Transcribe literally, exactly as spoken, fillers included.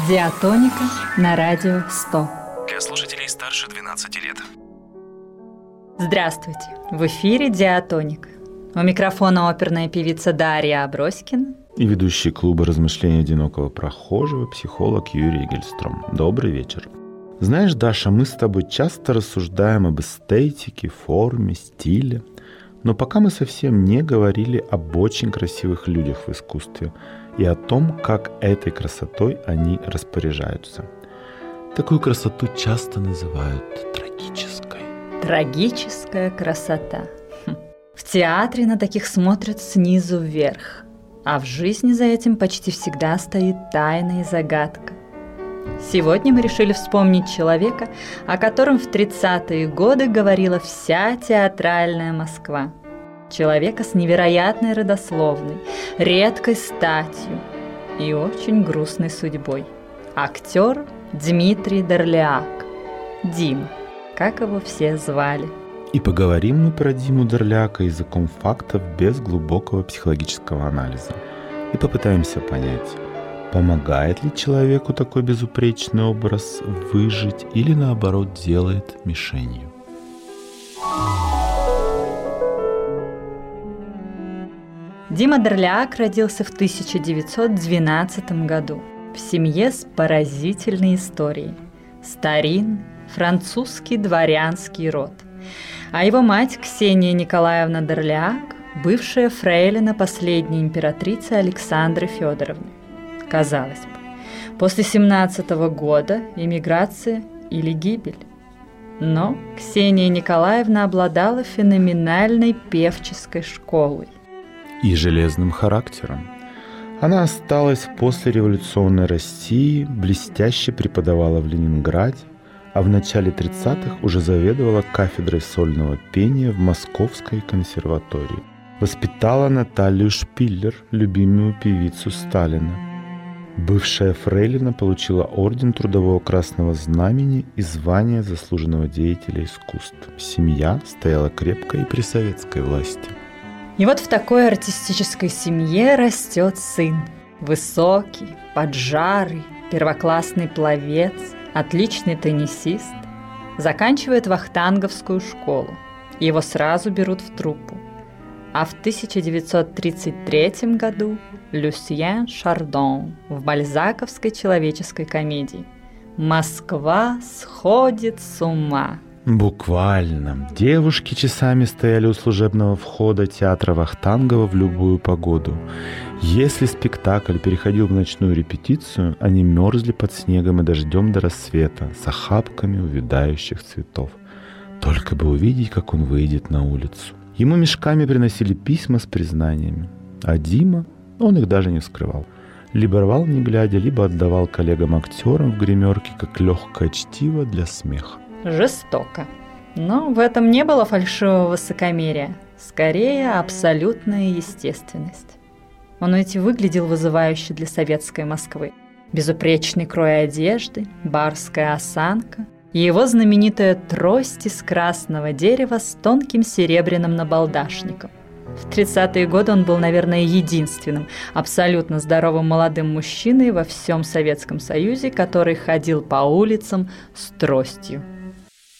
Диатоника на радио сто. Для слушателей старше двенадцати лет. Здравствуйте! В эфире Диатоника. У микрофона оперная певица Дарья Аброськина и ведущий клуба размышлений одинокого прохожего, психолог Юрий Гельстром. Добрый вечер. Знаешь, Даша, мы с тобой часто рассуждаем об эстетике, форме, стиле, но пока мы совсем не говорили об очень красивых людях в искусстве и о том, как этой красотой они распоряжаются. Такую красоту часто называют трагической. Трагическая красота. Хм. В театре на таких смотрят снизу вверх, а в жизни за этим почти всегда стоит тайна и загадка. Сегодня мы решили вспомнить человека, о котором в тридцатые годы говорила вся театральная Москва. Человека с невероятной родословной, редкой статью и очень грустной судьбой. Актер Дмитрий Дорлиак. Дима, как его все звали. И поговорим мы про Диму Дорляка языком фактов без глубокого психологического анализа. И попытаемся понять, помогает ли человеку такой безупречный образ выжить или наоборот делает мишенью. Дима Дорлиак родился в тысяча девятьсот двенадцатом году в семье с поразительной историей. Старинный французский дворянский род. А его мать Ксения Николаевна Дорлиак, бывшая фрейлина последней императрицы Александры Федоровны. Казалось бы, после семнадцатого года эмиграция или гибель. Но Ксения Николаевна обладала феноменальной певческой школой. И железным характером. Она осталась в послереволюционной России, блестяще преподавала в Ленинграде, а в начале тридцатых уже заведовала кафедрой сольного пения в Московской консерватории. Воспитала Наталью Шпиллер, любимую певицу Сталина. Бывшая фрейлина получила орден Трудового Красного Знамени и звание заслуженного деятеля искусств. Семья стояла крепко и при советской власти. И вот в такой артистической семье растет сын. Высокий, поджарый, первоклассный пловец, отличный теннисист. Заканчивает вахтанговскую школу. Его сразу берут в труппу. А в тысяча девятьсот тридцать третьем году Люсьен Шардон в бальзаковской человеческой комедии «Москва сходит с ума». Буквально. Девушки часами стояли у служебного входа театра Вахтангова в любую погоду. Если спектакль переходил в ночную репетицию, они мерзли под снегом и дождем до рассвета с охапками увядающих цветов. Только бы увидеть, как он выйдет на улицу. Ему мешками приносили письма с признаниями. А Дима, он их даже не скрывал. Либо рвал не глядя, либо отдавал коллегам-актерам в гримерке как легкое чтиво для смеха. Жестоко. Но в этом не было фальшивого высокомерия. Скорее, абсолютная естественность. Он ведь выглядел вызывающе для советской Москвы. Безупречный крой одежды, барская осанка и его знаменитая трость из красного дерева с тонким серебряным набалдашником. В тридцатые годы он был, наверное, единственным абсолютно здоровым молодым мужчиной во всем Советском Союзе, который ходил по улицам с тростью.